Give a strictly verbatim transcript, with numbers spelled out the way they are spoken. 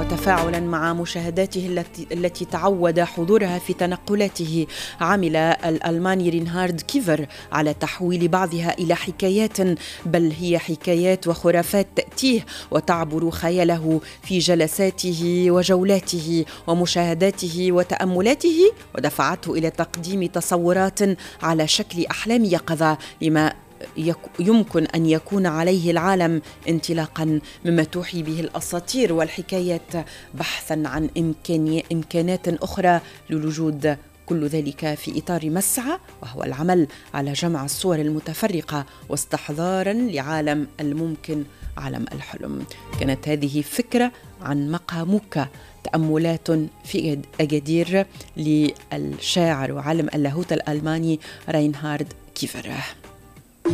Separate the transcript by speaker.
Speaker 1: وتفاعلا مع مشاهداته التي, التي تعود حضورها في تنقلاته، عمل الألماني رينهارد كيفر على تحويل بعضها إلى حكايات، بل هي حكايات وخرافات تأتيه وتعبر خياله في جلساته وجولاته ومشاهداته وتأملاته، ودفعته إلى تقديم تصورات على شكل أحلام يقظة لما يمكن أن يكون عليه العالم انطلاقا مما توحي به الأساطير والحكايات، بحثا عن إمكاني إمكانات أخرى للوجود. كل ذلك في إطار مسعى، وهو العمل على جمع الصور المتفرقة واستحضارا لعالم الممكن، عالم الحلم. كانت هذه فكرة عن مقامك، تأملات في أكادير للشاعر وعالم اللاهوت الألماني رينهارد كيفر.